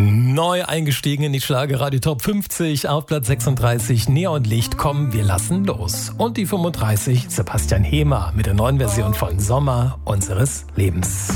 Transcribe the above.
Neu eingestiegen in die Schlagerradio Top 50 auf Platz 36 Neonlicht, komm, wir lassen los. Und die 35 Sebastian Hehmer mit der neuen Version von Sommer unseres Lebens.